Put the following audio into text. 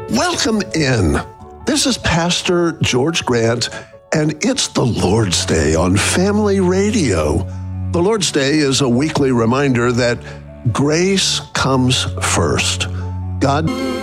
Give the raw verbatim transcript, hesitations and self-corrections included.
Welcome in. This is Pastor George Grant, and it's the Lord's Day on Family Radio. The Lord's Day is a weekly reminder that grace comes first. God